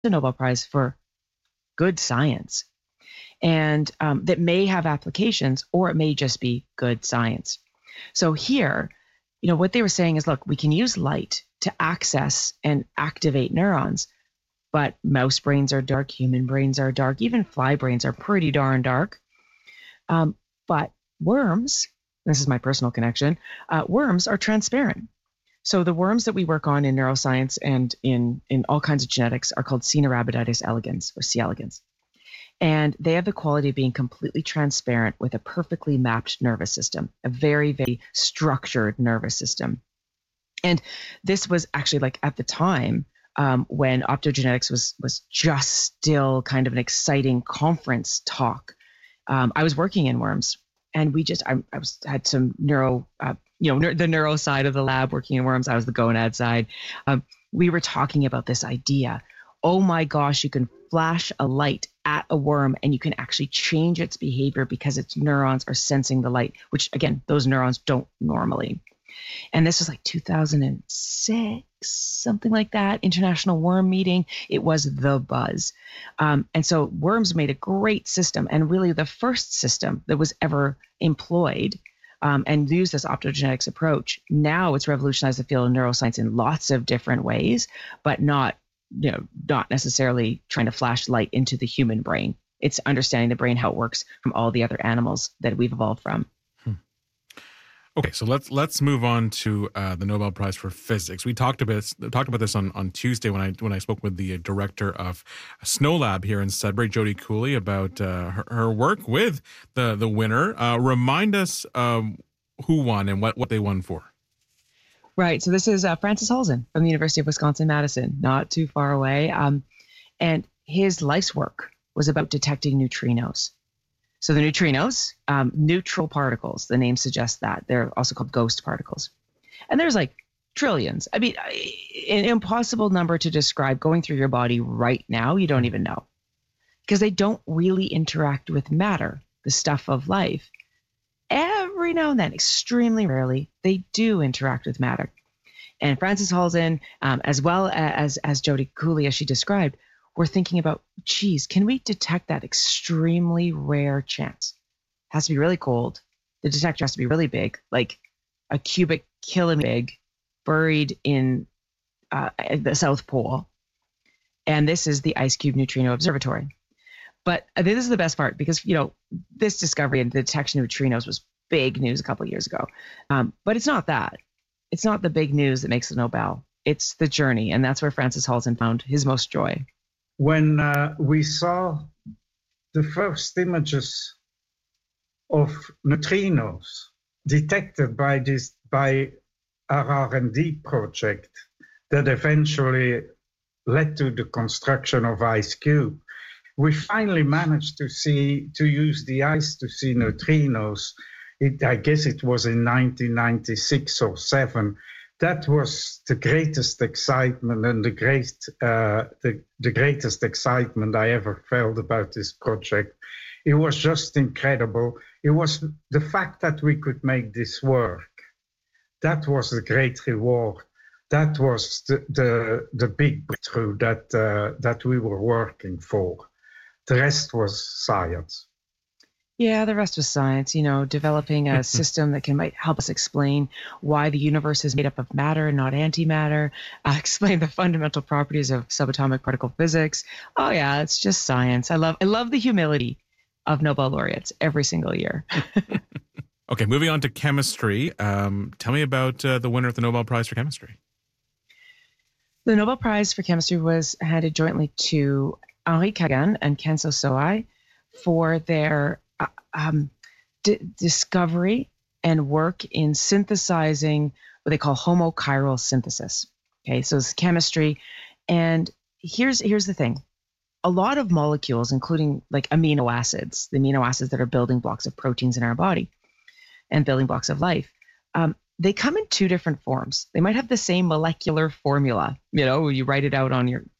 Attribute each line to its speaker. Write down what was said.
Speaker 1: a Nobel Prize for good science, and that may have applications, or it may just be good science. So here, what they were saying is, look, we can use light to access and activate neurons, but mouse brains are dark, human brains are dark, even fly brains are pretty darn dark. But worms, this is my personal connection, worms are transparent. So the worms that we work on in neuroscience and in all kinds of genetics are called Caenorhabditis elegans, or C. elegans. And they have the quality of being completely transparent with a perfectly mapped nervous system, a very, very structured nervous system. And this was actually, like, at the time when optogenetics was just still kind of an exciting conference talk. I was working in worms, and had some the neuro side of the lab working in worms. I was the gonad side. We were talking about this idea. Oh my gosh, you can flash a light at a worm and you can actually change its behavior because its neurons are sensing the light, which, again, those neurons don't normally. And this was like 2006, something like that, International Worm Meeting. It was the buzz. And so worms made a great system, and really the first system that was ever employed and used this optogenetics approach. Now it's revolutionized the field of neuroscience in lots of different ways, but not necessarily trying to flash light into the human brain. It's understanding the brain, how it works from all the other animals that we've evolved from.
Speaker 2: Okay, so let's move on to the Nobel Prize for Physics. We talked about this on Tuesday when I spoke with the director of Snow Lab here in Sudbury, Jody Cooley, about her work with the winner. Remind us who won and what they won for.
Speaker 1: Right. So this is Francis Halzen from the University of Wisconsin-Madison, not too far away. And his life's work was about detecting neutrinos. So the neutrinos, neutral particles, the name suggests that. They're also called ghost particles. And there's like trillions. I mean, an impossible number to describe going through your body right now. You don't even know, because they don't really interact with matter, the stuff of life. Every now and then, extremely rarely, they do interact with matter. And Francis Halzen, as well as Jody Cooley, as she described, we're thinking about, geez, can we detect that extremely rare chance? It has to be really cold. The detector has to be really big, like a cubic kilometer big, buried in the South Pole. And this is the Ice Cube Neutrino Observatory. But I think this is the best part, because, this discovery and the detection of neutrinos was big news a couple of years ago. But it's not that. It's not the big news that makes the Nobel. It's the journey. And that's where Francis Halzen found his most joy.
Speaker 3: When we saw the first images of neutrinos detected by our R&D project that eventually led to the construction of IceCube, we finally managed to use the ice to see neutrinos. I guess it was in 1996 or 7. That was the greatest excitement and the greatest excitement I ever felt about this project. It was just incredible. It was the fact that we could make this work. That was the great reward. That was the big breakthrough that we were working for. The rest was science.
Speaker 1: Yeah, the rest was science, developing a system that might help us explain why the universe is made up of matter and not antimatter, explain the fundamental properties of subatomic particle physics. Oh yeah, it's just science. I love the humility of Nobel laureates every single year.
Speaker 2: Okay, moving on to chemistry. Tell me about the winner of the Nobel Prize for Chemistry.
Speaker 1: The Nobel Prize for Chemistry was handed jointly to Henri Kagan and Kenzo Soai for their discovery and work in synthesizing what they call homochiral synthesis. Okay, so it's chemistry. And here's the thing. A lot of molecules, including like amino acids, the amino acids that are building blocks of proteins in our body and building blocks of life, they come in two different forms. They might have the same molecular formula. You write it out on your